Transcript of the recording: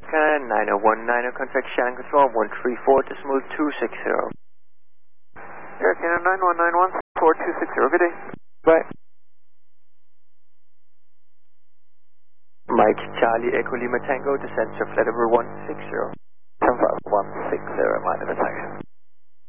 America, 9019, contact Shannon Control, 134.260. America 9191, 4260, good day. Bye. Mike Charlie Echo Lima Tango, descend to flight level 160. 160, mind of attack.